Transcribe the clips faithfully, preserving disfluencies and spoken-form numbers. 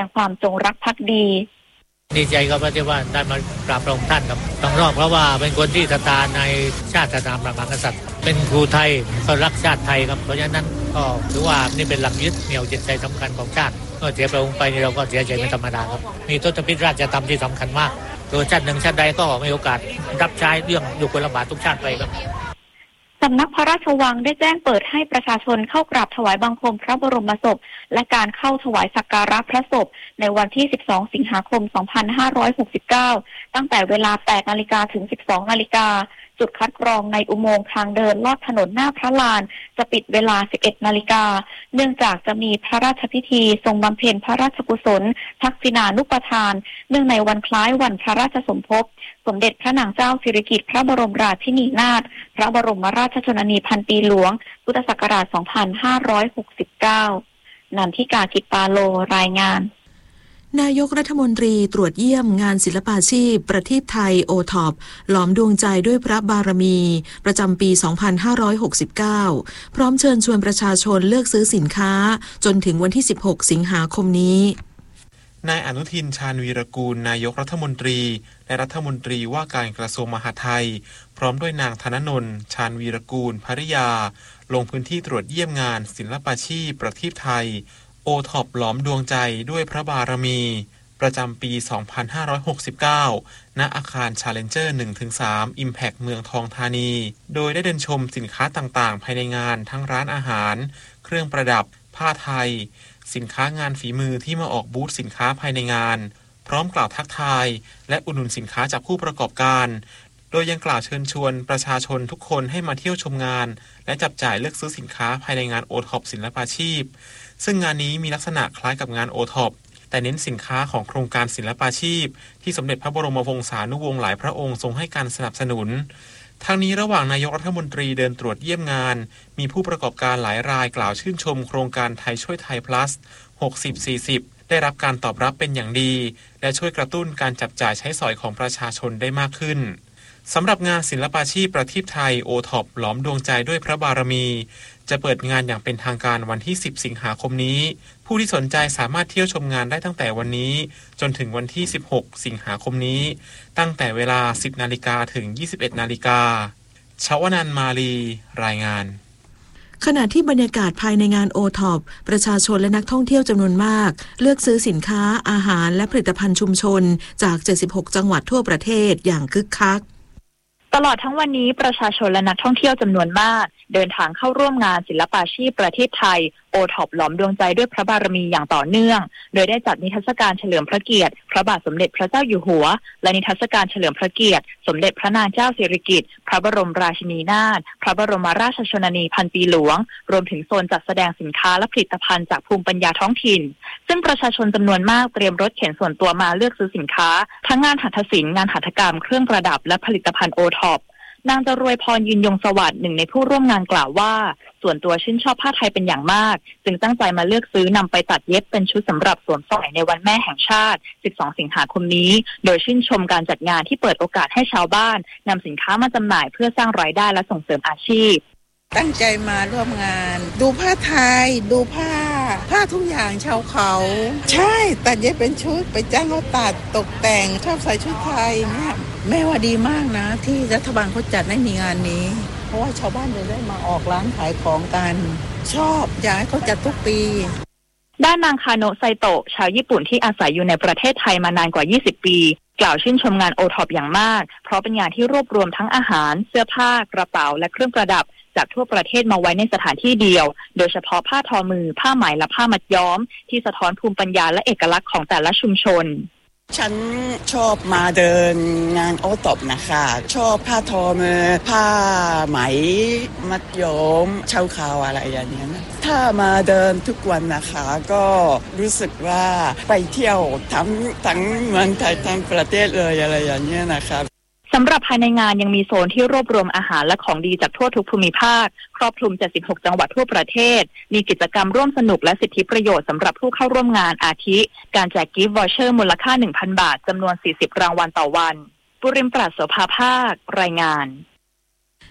ความจงรักภักดีดีใจครับที่ว่าได้มากราบพระองค์ท่านครับต้องรอบเพราะว่าเป็นคนที่ศรัทธาในชาติศาสนาพระมหากษัตริย์เป็นครูไทยก็รักชาติไทยครับเพราะฉะนั้นก็ถือว่านี่เป็นหลักยึดเหนี่ยวจิตใจสำคัญของชาติเมื่อเสียพระองค์ไปเราก็เสียใจไม่ธรรมดาครับมีทศพิธราชธรรมที่สำคัญมากโดยชาติหนึ่งชาติใดก็มีโอกาสรับใช้เรื่องอยู่คนละบาททุกชาติไปครับสำนักพระราชวังได้แจ้งเปิดให้ประชาชนเข้ากราบถวายบังคมพระบรมศพและการเข้าถวายสักการะพระศพในวันที่สิบสองสิงหาคมสองพันห้าร้อยหกสิบเก้าตั้งแต่เวลา แปดนาฬิกา ถึง สิบสองนาฬิกาจุดคัดกรองในอุโมงค์ทางเดินลอดถนนหน้าพระลานจะปิดเวลา สิบเอ็ดนาฬิกาเนื่องจากจะมีพระราชพิธีทรงบำเพ็ญพระราชกุศลทักษิณานุปทานเนื่องในวันคล้ายวันพระราชสมภพสมเด็จพระนางเจ้าสิริกิติ์พระบรมราชินีนาถพระบรมราชชนนีพันปีหลวงพุทธศักราช สองพันห้าร้อยหกสิบเก้า นันทิกา กิตปาโลรายงานนายกรัฐมนตรีตรวจเยี่ยมงานศิลปาชีพประทีปไทยโอท็อปหลอมดวงใจด้วยพระบารมีประจำปี สองพันห้าร้อยหกสิบเก้า พร้อมเชิญชวนประชาชนเลือกซื้อสินค้าจนถึงวันที่ สิบหกสิงหาคมนี้นายอนุทินชาญวีรกูลนายกรัฐมนตรีและรัฐมนตรีว่าการกระทรวงมหาดไทยพร้อมด้วยนางธนนนท์ชาญวีรกูลภริยาลงพื้นที่ตรวจเยี่ยมงานศิลปาชีพประทีปไทยโอท็อปหลอมดวงใจด้วยพระบารมีประจำปี สองพันห้าร้อยหกสิบเก้า ณ อาคาร Challenger หนึ่งถึงสาม Impact เมืองทองธานีโดยได้เดินชมสินค้าต่างๆภายในงานทั้งร้านอาหารเครื่องประดับผ้าไทยสินค้างานฝีมือที่มาออกบูธสินค้าภายในงานพร้อมกล่าวทักทายและอุดหนุนสินค้าจากผู้ประกอบการโดยยังกล่าวเชิญชวนประชาชนทุกคนให้มาเที่ยวชมงานและจับจ่ายเลือกซื้อสินค้าภายในงานโอท็อปศิลปาชีพซึ่งงานนี้มีลักษณะคล้ายกับงานโอท็อปแต่เน้นสินค้าของโครงการศิลปาชีพที่สมเด็จพระบรมวงศานุวงศ์หลายพระองค์ทรงให้การสนับสนุนทางนี้ระหว่างนายกรัฐมนตรีเดินตรวจเยี่ยมงานมีผู้ประกอบการหลายรายกล่าวชื่นชมโครงการไทยช่วยไทย plus หกสิบ สี่สิบ ได้รับการตอบรับเป็นอย่างดีและช่วยกระตุ้นการจับจ่ายใช้สอยของประชาชนได้มากขึ้นสำหรับงานศิลปาชีพประทีปไทยโอท็อปหลอมดวงใจด้วยพระบารมีจะเปิดงานอย่างเป็นทางการวันที่สิบสิงหาคมนี้ผู้ที่สนใจสามารถเที่ยวชมงานได้ตั้งแต่วันนี้จนถึงวันที่สิบหกสิงหาคมนี้ตั้งแต่เวลา สิบนาฬิกา ถึง ยี่สิบเอ็ดนาฬิกาชวนันท์มาลีรายงานขณะที่บรรยากาศภายในงานโอท็อปประชาชนและนักท่องเที่ยวจำนวนมากเลือกซื้อสินค้าอาหารและผลิตภัณฑ์ชุมชนจากเจ็ดสิบหกจังหวัดทั่วประเทศอย่างคึกคักตลอดทั้งวันนี้ประชาชนและนักท่องเที่ยวจำนวนมากเดินทางเข้าร่วมงานศิลปาชีพประเทศไทยโอท็อปหลอมดวงใจด้วยพระบารมีอย่างต่อเนื่องโดยได้จัดนิทรรศการเฉลิมพระเกียรติพระบาทสมเด็จพระเจ้าอยู่หัวและนิทรรศการเฉลิมพระเกียรติสมเด็จพระนางเจ้าสิริกิติ์พระบรมราชินีนาถพระบรมราชชนนีพันปีหลวงรวมถึงโซนจัดแสดงสินค้าและผลิตภัณฑ์จากภูมิปัญญาท้องถิ่นซึ่งประชาชนจำนวนมากเตรียมรถเข็นส่วนตัวมาเลือกซื้อสินค้าทั้งงานหัตถศิลป์งานหัตถกรรมเครื่องประดับและผลิตภัณฑ์โอท็อปนางจรวยพรยืนยงสวัสดิ์หนึ่งในผู้ร่วมงานกล่าวว่าส่วนตัวชื่นชอบผ้าไทยเป็นอย่างมากจึงตั้งใจมาเลือกซื้อนำไปตัดเย็บเป็นชุดสำหรับสวมใส่ในวันแม่แห่งชาติสิบสองสิงหาคมนี้โดยชื่นชมการจัดงานที่เปิดโอกาสให้ชาวบ้านนำสินค้ามาจำหน่ายเพื่อสร้างรายได้และส่งเสริมอาชีพตั้งใจมาร่วมงานดูผ้าไทยดูผ้าผ้าทุกอย่างชาวเขาใช่ตัดเย็บเป็นชุดไปจ้างเขาตัดตกแต่งชอบใส่ชุดไทยเนี่ยแม่ว่าดีมากนะที่รัฐบาลเขาจัดให้มีงานนี้เพราะว่าชาวบ้านจะได้มาออกร้านขายของกันชอบอยากให้เขาจัดทุกปีด้านนางคาโนะไซโตะชาวญี่ปุ่นที่อาศัยอยู่ในประเทศไทยมานานกว่ายี่สิบปีกล่าวชื่นชมงานโอท็อปอย่างมากเพราะเป็นงานที่รวบรวมทั้งอาหารเสื้อผ้ากระเป๋าและเครื่องประดับจากทั่วประเทศมาไว้ในสถานที่เดียวโดยเฉพาะผ้าทอมือผ้าไหมและผ้ามัดย้อมที่สะท้อนภูมิปัญญาและเอกลักษณ์ของแต่ละชุมชนฉันชอบมาเดินงานโอท็อปนะคะชอบผ้าทอมือผ้าไหมมัดย้อมชาวเขาอะไรอย่างนี้นะถ้ามาเดินทุกวันนะคะก็รู้สึกว่าไปเที่ยวทั้งทั้งเมืองไทยทั้งประเทศเลยอะไรอย่างนี้นะคะสำหรับภายในงานยังมีโซนที่รวบรวมอาหารและของดีจากทั่วทุกภูมิภาคครอบคลุมเจ็ดสิบหกจังหวัดทั่วประเทศมีกิจกรรมร่วมสนุกและสิทธิประโยชน์สำหรับผู้เข้าร่วมงานอาทิการแจกกิฟต์วอเชอร์มูลค่า หนึ่งพัน บาทจำนวนสี่สิบรางวัลต่อวันปุริมปราศโสภาภาครายงาน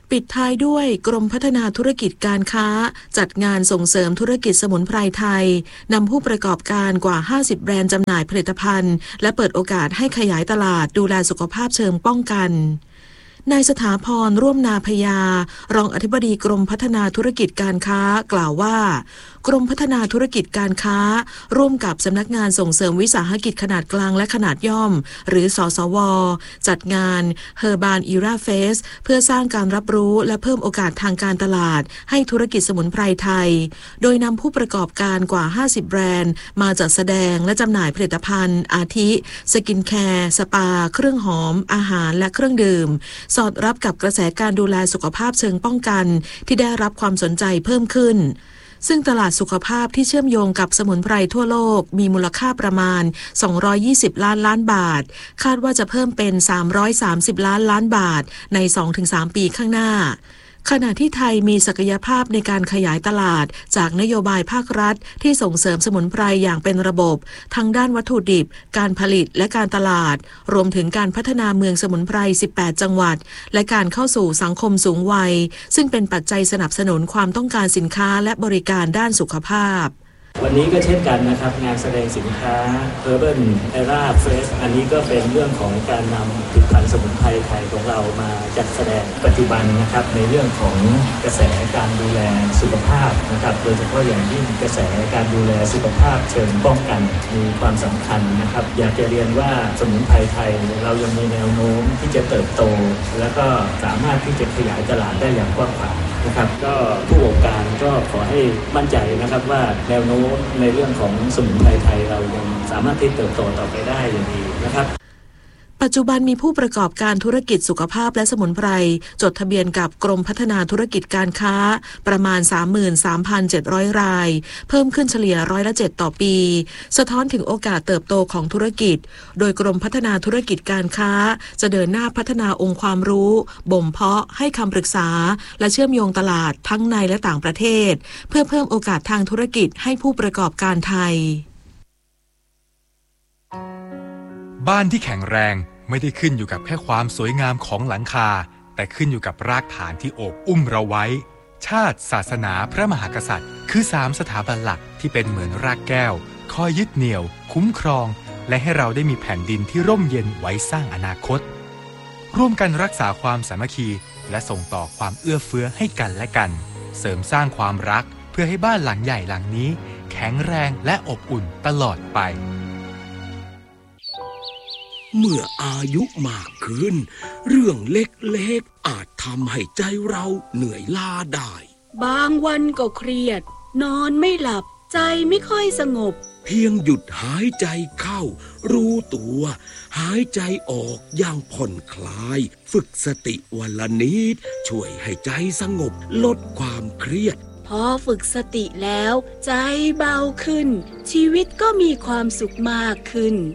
ปิดท้ายด้วยกรมพัฒนาธุรกิจการค้าจัดงานส่งเสริมธุรกิจสมุนไพรไทยนำผู้ประกอบการกว่าห้าสิบแบรนด์จำหน่ายผลิตภัณฑ์และเปิดโอกาสให้ขยายตลาดดูแลสุขภาพเชิงป้องกันนายสถาพรร่วมนาพยารองอธิบดีกรมพัฒนาธุรกิจการค้ากล่าวว่ากรมพัฒนาธุรกิจการค้าร่วมกับสำนักงานส่งเสริมวิสาหกิจขนาดกลางและขนาดย่อมหรือสสวจัดงาน Herbal Era Fest เพื่อสร้างการรับรู้และเพิ่มโอกาสทางการตลาดให้ธุรกิจสมุนไพรไทยโดยนำผู้ประกอบการกว่าห้าสิบแบรนด์มาจัดแสดงและจำหน่ายผลิตภัณฑ์อาทิสกินแคร์สปาเครื่องหอมอาหารและเครื่องดื่มสอดรับกับกระแสการดูแลสุขภาพเชิงป้องกันที่ได้รับความสนใจเพิ่มขึ้นซึ่งตลาดสุขภาพที่เชื่อมโยงกับสมุนไพรทั่วโลกมีมูลค่าประมาณสองร้อยยี่สิบล้านล้านบาทคาดว่าจะเพิ่มเป็นสามร้อยสามสิบล้านล้านบาทใน สองถึงสาม ปีข้างหน้าขณะที่ไทยมีศักยภาพในการขยายตลาดจากนโยบายภาครัฐที่ส่งเสริมสมุนไพรอย่างเป็นระบบทั้งด้านวัตถุดิบการผลิตและการตลาดรวมถึงการพัฒนาเมืองสมุนไพรสิบแปดจังหวัดและการเข้าสู่สังคมสูงวัยซึ่งเป็นปัจจัยสนับสนุนความต้องการสินค้าและบริการด้านสุขภาพวันนี้ก็เช่นกันนะครับงานแสดงสินค้า Herbal Era Fest อันนี้ก็เป็นเรื่องของการนำผลิตภัณฑ์สมุนไพรไทยของเรามาจัดแสดงปัจจุบันนะครับในเรื่องของกระแสการดูแลสุขภาพนะครับโดยเฉพาะอย่างยิ่งกระแสการดูแลสุขภาพเชิงป้องกันมีความสำคัญนะครับอยากจะเรียนว่าสมุนไพรไทยเรายังมีแนวโน้มที่จะเติบโตแล้วก็สามารถที่จะขยายตลาดได้อย่างกว้างขวางนะครับก็ผู้ประกอบการก็ขอให้มั่นใจนะครับว่าแนวโน้มในเรื่องของสมุนไพรไทยเรายังสามารถที่เติบโตต่อไปได้อย่างดีนะครับปัจจุบันมีผู้ประกอบการธุรกิจสุขภาพและสมุนไพรจดทะเบียนกับกรมพัฒนาธุรกิจการค้าประมาณ สามหมื่นสามพันเจ็ดร้อย รายเพิ่มขึ้นเฉลี่ยร้อยละเจ็ดต่อปีสะท้อนถึงโอกาสเติบโตของธุรกิจโดยกรมพัฒนาธุรกิจการค้าจะเดินหน้าพัฒนาองค์ความรู้บ่มเพาะให้คำปรึกษาและเชื่อมโยงตลาดทั้งในและต่างประเทศเพื่อเพิ่มโอกาสทางธุรกิจให้ผู้ประกอบการไทยบ้านที่แข็งแรงไม่ได้ขึ้นอยู่กับแค่ความสวยงามของหลังคาแต่ขึ้นอยู่กับรากฐานที่โอบอุ้มเราไว้ชาติศาสนาพระมหากษัตริย์คือสามสถาบันหลักที่เป็นเหมือนรากแก้วคอยยึดเหนี่ยวคุ้มครองและให้เราได้มีแผ่นดินที่ร่มเย็นไว้สร้างอนาคตร่วมกันรักษาความสามัคคีและส่งต่อความเอื้อเฟื้อให้กันและกันเสริมสร้างความรักเพื่อให้บ้านหลังใหญ่หลังนี้แข็งแรงและอบอุ่นตลอดไปเมื่ออายุมากขึ้นเรื่องเล็กๆอาจทำให้ใจเราเหนื่อยล้าได้บางวันก็เครียดนอนไม่หลับใจไม่ค่อยสงบเพียงหยุดหายใจเข้ารู้ตัวหายใจออกอย่างผ่อนคลายฝึกสติวันละนิดช่วยให้ใจสงบลดความเครียดพอฝึกสติแล้วใจเบาขึ้นชีวิตก็มีความสุขมากขึ้น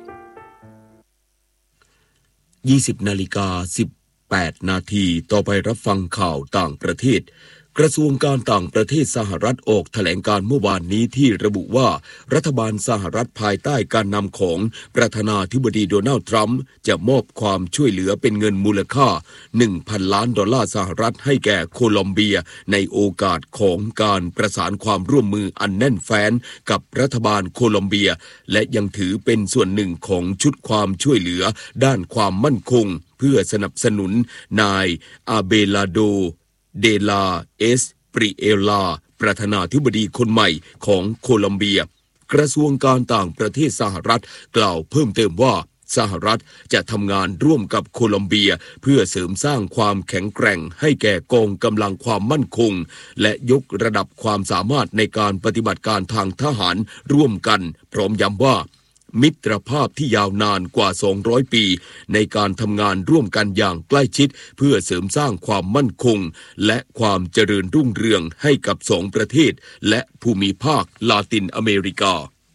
ยี่สิบนาฬิกาสิบแปดนาทีต่อไปรับฟังข่าวต่างประเทศกระทรวงการต่างประเทศสหรัฐออกแถลงการเมื่อวานนี้ที่ระบุว่ารัฐบาลสหรัฐภายใต้การนำของประธานาธิบดีโดนัลด์ทรัมป์จะมอบความช่วยเหลือเป็นเงินมูลค่า หนึ่งพัน ล้านดอลลาร์สหรัฐให้แก่โคลอมเบียในโอกาสของการประสานความร่วมมืออันแน่นแฟ้นกับรัฐบาลโคลอมเบียและยังถือเป็นส่วนหนึ่งของชุดความช่วยเหลือด้านความมั่นคงเพื่อสนับสนุนนายอาเบลาโดเดลาเอสปริเอลาประธานาธิบดีคนใหม่ของโคลอมเบียกระทรวงการต่างประเทศสหรัฐกล่าวเพิ่มเติมว่าสหรัฐจะทำงานร่วมกับโคลอมเบียเพื่อเสริมสร้างความแข็งแกร่งให้แก่กองกำลังความมั่นคงและยกระดับความสามารถในการปฏิบัติการทางทหารร่วมกันพร้อมย้ำว่ามิตรภาพที่ยาวนานกว่าสองร้อยปีในการทำงานร่วมกันอย่างใกล้ชิดเพื่อเสริมสร้างความมั่นคงและความเจริญรุ่งเรืองให้กับสองประเทศและภูมิภาคลาตินอเมริกา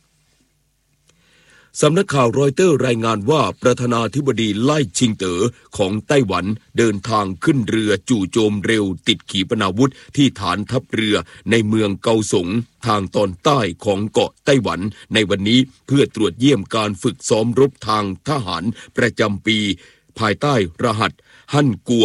สำนักข่าวรอยเตอร์รายงานว่าประธานาธิบดีไล่ชิงเต๋อของไต้หวันเดินทางขึ้นเรือจู่โจมเร็วติดขีปนาวุธที่ฐานทัพเรือในเมืองเกาสงทางตอนใต้ของเกาะไต้หวันในวันนี้เพื่อตรวจเยี่ยมการฝึกซ้อมรบทางทหารประจำปีภายใต้รหัสฮั่นกวง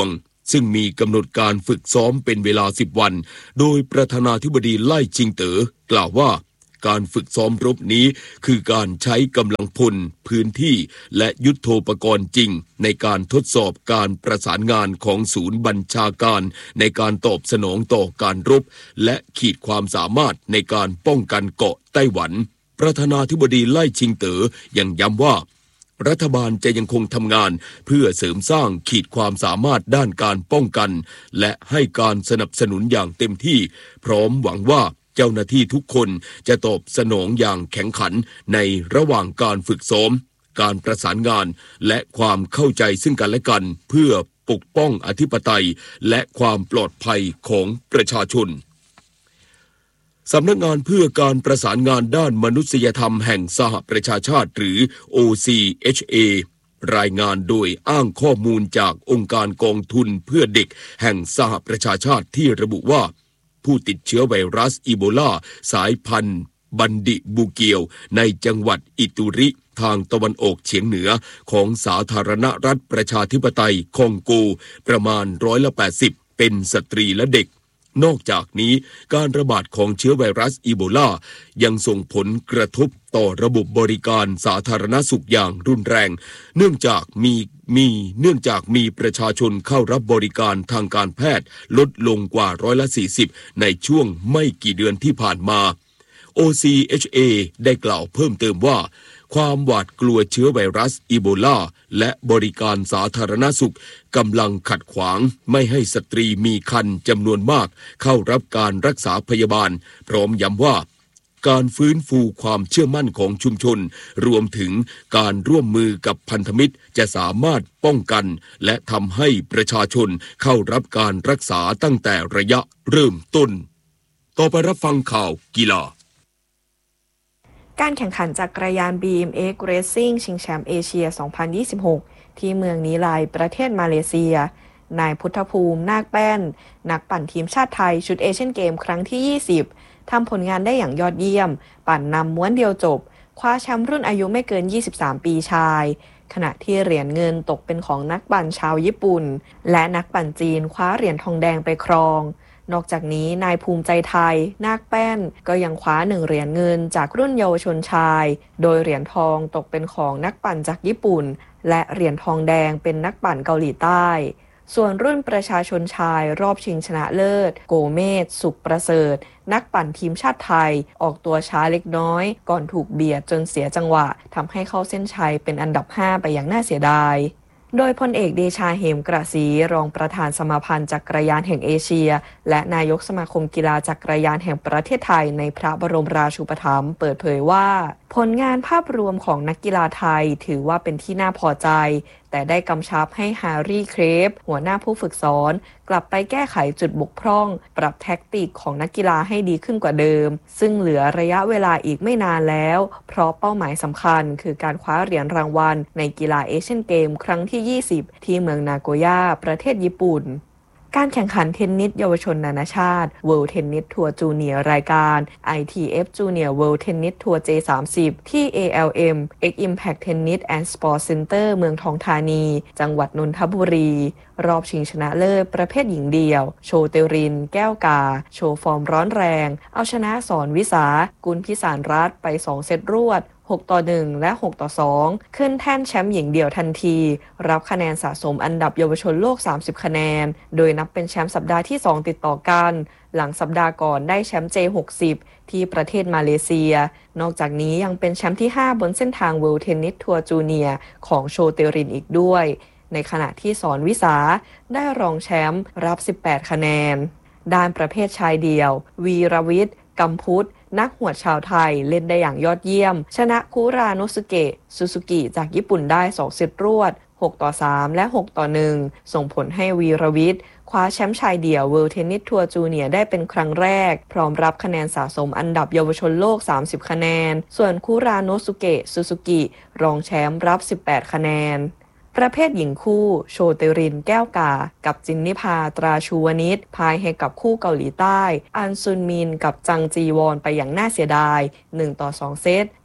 ซึ่งมีกำหนดการฝึกซ้อมเป็นเวลาสิบวันโดยประธานาธิบดีไล่จิงเต๋อกล่าวว่าการฝึกซ้อมรบนี้คือการใช้กำลังพลพื้นที่และยุทโธปกรณ์จริงในการทดสอบการประสานงานของศูนย์บัญชาการในการตอบสนองต่อการรบและขีดความสามารถในการป้องกันเกาะไต้หวันประธานาธิบดีไล่ชิงเต๋อยังย้ำว่ารัฐบาลจะยังคงทำงานเพื่อเสริมสร้างขีดความสามารถด้านการป้องกันและให้การสนับสนุนอย่างเต็มที่พร้อมหวังว่าเจ้าหน้าที่ทุกคนจะตอบสนองอย่างแข็งขันในระหว่างการฝึกซ้อมการประสานงานและความเข้าใจซึ่งกันและกันเพื่อปกป้องอธิปไตยและความปลอดภัยของประชาชนสำนักงานเพื่อการประสานงานด้านมนุษยธรรมแห่งสหประชาชาติหรือ โอ ซี เอช เอ รายงานโดยอ้างข้อมูลจากองค์การกองทุนเพื่อเด็กแห่งสหประชาชาติที่ระบุว่าผู้ติดเชื้อไวรัสอีโบลาสายพันธุ์บันดิบูเกียวในจังหวัดอิตุริทางตะวันออกเฉียงเหนือของสาธารณรัฐประชาธิปไตยคองโกประมาณร้อยละแปดสิบเป็นสตรีและเด็กนอกจากนี้การระบาดของเชื้อไวรัสอีโบลายังส่งผลกระทบต่อระบบบริการสาธารณสุขอย่างรุนแรงเนื่องจากมีมีเนื่องจากมีประชาชนเข้ารับบริการทางการแพทย์ลดลงกว่าร้อยละสี่สิบในช่วงไม่กี่เดือนที่ผ่านมา โอ ซี เอช เอ ได้กล่าวเพิ่มเติมว่าความหวาดกลัวเชื้อไวรัสอีโบลาและบริการสาธารณสุขกำลังขัดขวางไม่ให้สตรีมีครรภ์จำนวนมากเข้ารับการรักษาพยาบาลพร้อมย้ำว่าการฟื้นฟูความเชื่อมั่นของชุมชนรวมถึงการร่วมมือกับพันธมิตรจะสามารถป้องกันและทำให้ประชาชนเข้ารับการรักษาตั้งแต่ระยะเริ่มต้นต่อไปรับฟังข่าวกีฬาการแข่งขันจักรยาน บี เอ็ม เอ็กซ์ Racing ชิงแชมป์เอเชีย สองพันยี่สิบหก ที่เมืองนีไลประเทศมาเลเซียนายพุทธภูมินาคแป้นนักปั่นทีมชาติไทยชุดเอเชียนเกมครั้งที่ ยี่สิบ ทำผลงานได้อย่างยอดเยี่ยมปั่นนำม้วนเดียวจบคว้าแชมป์รุ่นอายุไม่เกิน ยี่สิบสาม ปีชายขณะที่เหรียญเงินตกเป็นของนักปั่นชาวญี่ปุ่นและนักปั่นจีนคว้าเหรียญทองแดงไปครองนอกจากนี้นายภูมิใจไทยนาคแป้นก็ยังคว้าหนึ่งเหรียญเงินจากรุ่นเยาวชนชายโดยเหรียญทองตกเป็นของนักปั่นจากญี่ปุ่นและเหรียญทองแดงเป็นนักปั่นเกาหลีใต้ส่วนรุ่นประชาชนชายรอบชิงชนะเลิศโกเมศสุขประเสริฐนักปั่นทีมชาติไทยออกตัวช้าเล็กน้อยก่อนถูกเบียดจนเสียจังหวะทำให้เข้าเส้นชัยเป็นอันดับห้าไปอย่างน่าเสียดายโดยพลเอกเดชาเหมกระศรีรองประธานสมาพันธ์จักรยานแห่งเอเชียและนายกสมาคมกีฬาจักรยานแห่งประเทศไทยในพระบรมราชูปถัมภ์เปิดเผยว่าผลงานภาพรวมของนักกีฬาไทยถือว่าเป็นที่น่าพอใจแต่ได้กำชับให้แฮร์รี่เครฟหัวหน้าผู้ฝึกสอนกลับไปแก้ไขจุดบกพร่องปรับแท็กติกของนักกีฬาให้ดีขึ้นกว่าเดิมซึ่งเหลือระยะเวลาอีกไม่นานแล้วเพราะเป้าหมายสำคัญคือการคว้าเหรียญรางวัลในกีฬาเอเชียนเกมครั้งที่ ยี่สิบ ที่เมืองนาโกย่าประเทศญี่ปุ่นการแข่งขันเทนนิสเยาวชนนานาชาติ World Tennis Tour Junior รายการ ไอ ที เอฟ Junior World Tennis Tour เจ สามสิบ ที่ เอ แอล เอ็ม X Impact Tennis and Sport Center เมืองทองธานีจังหวัดนนทบุรีรอบชิงชนะเลิศประเภทหญิงเดี่ยวโชเตรินแก้วกาโชว์ฟอร์มร้อนแรงเอาชนะสอนวิสากุลพิสารรัตน์ไปสองเซตรวดหกต่อหนึ่งและหกต่อสองขึ้นแท่นแชมป์หญิงเดี่ยวทันทีรับคะแนนสะสมอันดับเยาวชนโลกสามสิบคะแนนโดยนับเป็นแชมป์สัปดาห์ที่สองติดต่อกันหลังสัปดาห์ก่อนได้แชมป์ เจ หกสิบ ที่ประเทศมาเลเซียนอกจากนี้ยังเป็นแชมป์ที่ห้าบนเส้นทาง World Tennis Tour Junior ของโชเตรินอีกด้วยในขณะที่สอนวิสาได้รองแชมป์รับสิบแปดคะแนนด้านประเภทชายเดี่ยววีรวิทย์กัมพุทธนักหวดชาวไทยเล่นได้อย่างยอดเยี่ยมชนะคุราโนสุเกะซูซูกิจากญี่ปุ่นได้สองเซตรวดหกต่อสามและหกต่อหนึ่งส่งผลให้วีรวิทย์คว้าแชมป์ชายเดี่ยว World Tennis Tour Junior ได้เป็นครั้งแรกพร้อมรับคะแนนสะสมอันดับเยาวชนโลกสามสิบคะแนนส่วนคุราโนสุเกะซูซูกิรองแชมป์รับสิบแปดคะแนนประเภทหญิงคู่โชเตรินแก้วกากับจินนิพาตราชูวนิชพายให้กับคู่เกาหลีใต้อันซุนมินกับจังจีวอนไปอย่างน่าเสียดายหนึ่งต่อสองเซต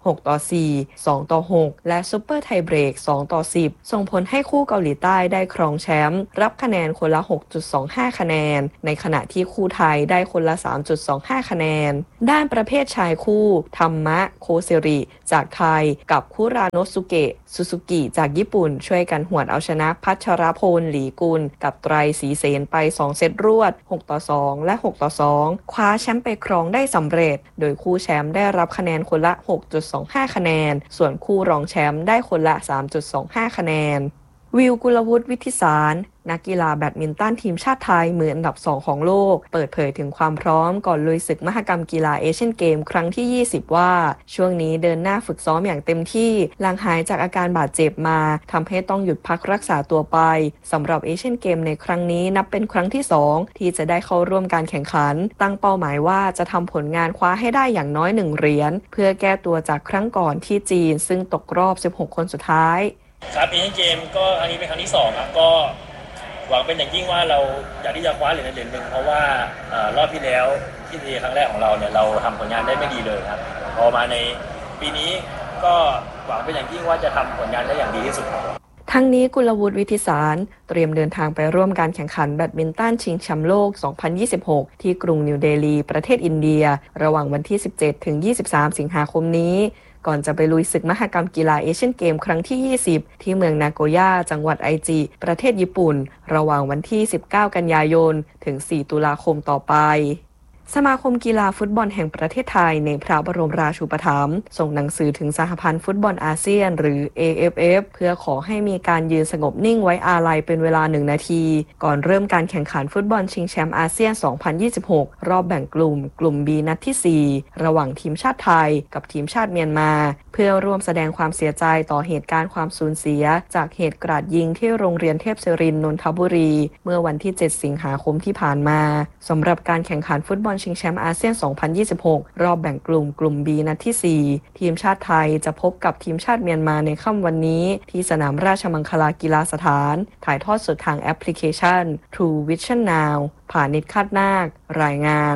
หกต่อสี่ สองต่อหกและซุปเปอร์ไทเบรกสองต่อสิบส่งผลให้คู่เกาหลีใต้ได้ครองแชมป์รับคะแนนคนละ หกจุดสองห้า คะแนนในขณะที่คู่ไทยได้คนละ สามจุดสองห้า คะแนนด้านประเภทชายคู่ธรรมะโคเซริจากไทยกับคุราโนสุเกะซูซูกิจากญี่ปุ่นช่วยกันหวดเอาชนะพัชรพลหลีกุลกับไตรศรีเสนไปสองเซตรวดหกต่อสองและหกต่อสองคว้าแชมป์ไปครองได้สำเร็จโดยคู่แชมป์ได้รับคะแนนคนละ หกจุดสองห้า คะแนนส่วนคู่รองแชมป์ได้คนละ สามจุดสองห้า คะแนนวิวกุลวุฒิวิทิสารนักกีฬาแบดมินตันทีมชาติไทยมืออันดับสองของโลกเปิดเผยถึงความพร้อมก่อนลุยศึกมหกรรมกีฬาเอเชียนเกมครั้งที่ยี่สิบว่าช่วงนี้เดินหน้าฝึกซ้อมอย่างเต็มที่หลังหายจากอาการบาดเจ็บมาทำให้ต้องหยุดพักรักษาตัวไปสำหรับเอเชียนเกมในครั้งนี้นับเป็นครั้งที่สองที่จะได้เข้าร่วมการแข่งขันตั้งเป้าหมายว่าจะทำผลงานคว้าให้ได้อย่างน้อยหนึ่งเหรียญเพื่อแก้ตัวจากครั้งก่อนที่จีนซึ่งตกรอบสิบหกคนสุดท้ายครับเอเชียนเกมก็ครั้งนี้เป็นครั้งที่สองครับก็หวังเป็นอย่างยิ่งว่าเราอยากที่จะคว้าเหรียญเหรียญหนึ่งเพราะว่ารอบที่แล้วที่ทีครั้งแรกของเราเนี่ยเราทำผลงานได้ไม่ดีเลยครับพอมาในปีนี้ก็หวังเป็นอย่างยิ่งว่าจะทำผลงานได้อย่างดีที่สุดครับทั้งนี้กุลวุฒิวิทิสารเตรียมเดินทางไปร่วมการแข่งขันแบดมินตันชิงแชมป์โลกสองพันยี่สิบหกที่กรุงนิวเดลีประเทศอินเดียระหว่างวันที่สิบเจ็ดถึงยี่สิบสามสิงหาคมนี้ก่อนจะไปลุยศึกมหกรรมกีฬาเอเชียนเกมครั้งที่ยี่สิบที่เมืองนาโกย่าจังหวัดไอจิประเทศญี่ปุ่นระหว่างวันที่สิบเก้ากันยายนถึงสี่ตุลาคมต่อไปสมาคมกีฬาฟุตบอลแห่งประเทศไทยในพระบรมราชูปถัมภ์ส่งหนังสือถึงสหพันธ์ฟุตบอลอาเซียนหรือ เอ เอฟ เอฟ เพื่อขอให้มีการยืนสงบนิ่งไว้อาลัยเป็นเวลาหนึ่งนาทีก่อนเริ่มการแข่งขันฟุตบอลชิงแชมป์อาเซียน สองพันยี่สิบหก รอบแบ่งกลุ่มกลุ่ม B นัดที่ สี่ ระหว่างทีมชาติไทยกับทีมชาติเมียนมาเพื่อร่วมแสดงความเสียใจต่อเหตุการณ์ความสูญเสียจากเหตุกราดยิงที่โรงเรียนเทพศิรินทร์นนทบุรีเมื่อวันที่เจ็ดสิงหาคมที่ผ่านมาสำหรับการแข่งขันฟุตบอลชิงแชมป์อาเซียน สองพันยี่สิบหก รอบแบ่งกลุ่มกลุ่ม B นัดที่ สี่ ทีมชาติไทยจะพบกับทีมชาติเมียนมาในค่ำวันนี้ที่สนามราชมังคลากีฬาสถานถ่ายทอดสดทางแอปพลิเคชัน True Vision Now ผ่านนิดคาดนาครายงาน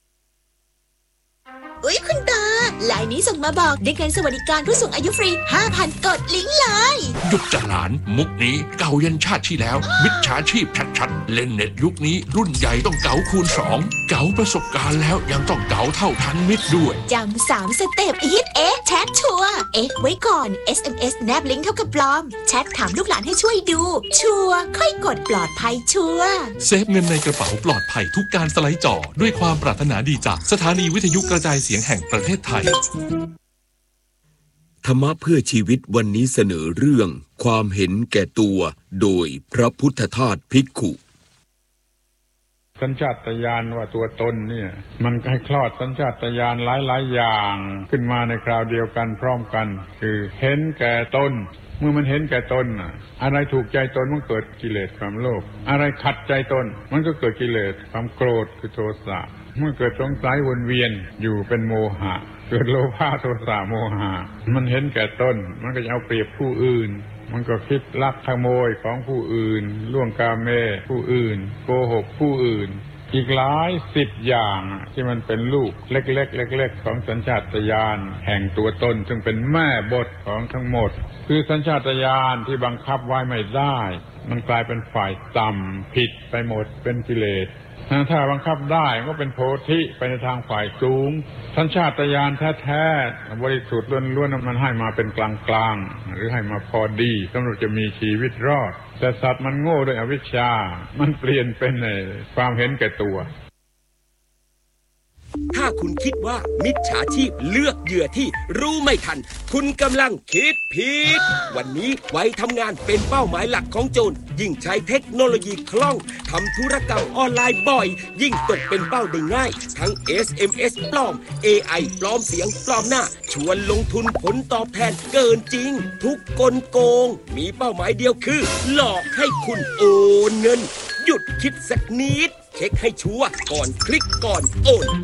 อุ๊ยคุณตาไลน์นี้ส่งมาบอกได้เงินสวัสดิการผู้สูงอายุฟรี ห้าพัน กดลิงก์เลยยุคจหลานมุกนี้เก่ายันชาติที่แล้วมิจฉาชีพชัดๆเล่นเน็ตยุคนี้รุ่นใหญ่ต้องเก๋าคูณสองเก๋าประสบการณ์แล้วยังต้องเก๋าเท่าทันมิตรด้วยจำสามสเต็ปฮิตเอ๊ะแชทชัวร์เอ๊ะไว้ก่อน เอส เอ็ม เอส แนบลิงก์เท่ากับปลอมแชทถามลูกหลานให้ช่วยดูชัวร์ค่อยกดปลอดภัยชัวร์เซฟเงินในกระเป๋าปลอดภัยทุกการสไลด์จอด้วยความปรารถนาดีจากสถานีวิทยุกระจายเสียงแห่งประเทศไทยธรรมะเพื่อชีวิตวันนี้เสนอเรื่องความเห็นแก่ตัวโดยพระพุทธทาสภิกขุสัญชาตญาณว่าตัวตนเนี่ยมันให้คลอดสัญชาตญาณหลายๆอย่างขึ้นมาในคราวเดียวกันพร้อมกันคือเห็นแก่ตนเมื่อมันเห็นแก่ตนอะไรถูกใจตนมันเกิดกิเลสความโลภอะไรขัดใจตนมันก็เกิดกิเลสความโกรธคือโทสะเมื่อเกิดสงสัยวนเวียนอยู่เป็นโมหะเกิดโลภะโทสะโมหะมันเห็นแก่ตนมันก็จะเอาเปรียบผู้อื่นมันก็คิดลักขโมยของผู้อื่นล่วงกาเมผู้อื่นโกหกผู้อื่นอีกหลายสิบอย่างที่มันเป็นลูกเล็กๆเล็กๆของสัญชาตญาณแห่งตัวตนซึ่งเป็นแม่บทของทั้งหมดคือสัญชาตญาณที่บังคับไว้ไม่ได้มันกลายเป็นฝ่ายต่ำผิดไปหมดเป็นกิเลสถ้าบังคับได้ก็เป็นโพธิไปในทางฝ่ายสูงสัญชาตญาณแท้ๆบริสุทธิ์ล้วนๆมันให้มาเป็นกลางๆหรือให้มาพอดีสำหรับจะมีชีวิตรอดแต่สัตว์มันโง่ด้วยอวิชชามันเปลี่ยนเป็นความเห็นแก่ตัวถ้าคุณคิดว่ามิจฉาชีพเลือกเหยื่อที่รู้ไม่ทันคุณกำลังคิดผิดวันนี้ไว้ทำงานเป็นเป้าหมายหลักของโจรยิ่งใช้เทคโนโลยีคล่องทำธุรกรรมออนไลน์บ่อยยิ่งตกเป็นเป้าได้ง่ายทั้ง เอส เอ็ม เอส ปลอม เอ ไอ ปลอมเสียงปลอมหน้าชวนลงทุนผลตอบแทนเกินจริงทุกกลโกงมีเป้าหมายเดียวคือหลอกให้คุณโอนเงินหยุดคิดสักนิดเช็คให้ชัวร์ก่อนคลิกก่อนโอน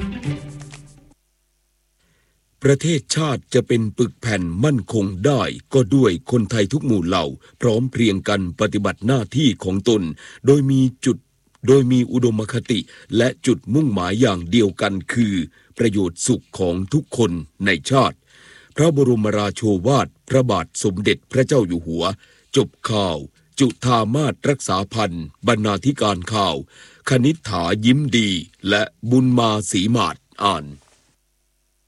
ประเทศชาติจะเป็นปึกแผ่นมั่นคงได้ก็ด้วยคนไทยทุกหมู่เหล่าพร้อมเพรียงกันปฏิบัติหน้าที่ของตนโดยมีจุดโดยมีอุดมคติและจุดมุ่งหมายอย่างเดียวกันคือประโยชน์สุขของทุกคนในชาติพระบรมราโชวาทพระบาทสมเด็จพระเจ้าอยู่หัวจบข่าวจุฑามาศรักษาพันธ์บรรณาธิการข่าวคณิษฐายิ้มดีและบุญมาศรีมาศอ่าน